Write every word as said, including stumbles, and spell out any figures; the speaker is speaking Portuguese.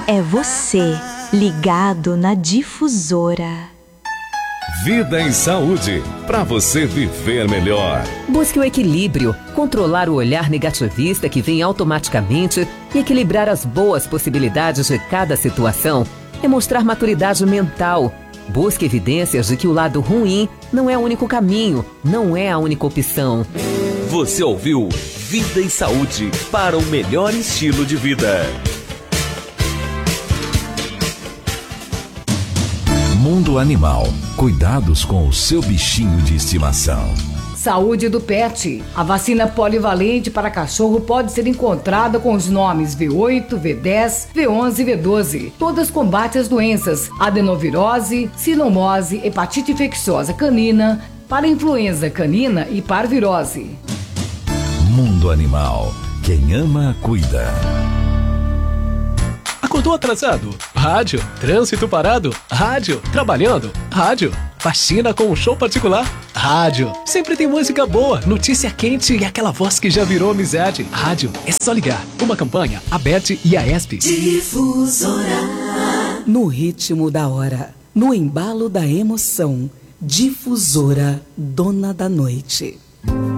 É você, ligado na Difusora. Vida em Saúde, para você viver melhor. Busque o equilíbrio, controlar o olhar negativista que vem automaticamente e equilibrar as boas possibilidades de cada situação é mostrar maturidade mental. Busque evidências de que o lado ruim não é o único caminho, não é a única opção. Você ouviu Vida em Saúde, para o melhor estilo de vida. Mundo Animal. Cuidados com o seu bichinho de estimação. Saúde do pet. A vacina polivalente para cachorro pode ser encontrada com os nomes V oito, V dez, V onze e V doze. Todas combatem as doenças adenovirose, sinomose, hepatite infecciosa canina, parainfluenza canina e parvirose. Mundo Animal. Quem ama, cuida. Acordou atrasado? Rádio. Trânsito parado? Rádio. Trabalhando? Rádio. Faxina com um show particular? Rádio. Sempre tem música boa, notícia quente e aquela voz que já virou amizade. Rádio. É só ligar. Uma campanha, a B E T e a E S P. Difusora. No ritmo da hora, no embalo da emoção. Difusora, dona da noite.